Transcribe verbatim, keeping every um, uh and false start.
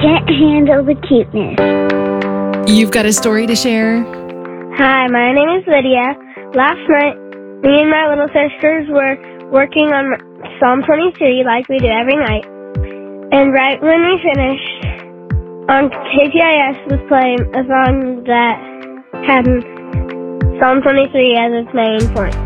can't handle the cuteness. You've got a story to share? Hi, my name is Lydia. Last night, me and my little sisters were working on Psalm twenty-three like we do every night. And right when we finished, on K G I S was playing a song that had Psalm twenty-three as its main point.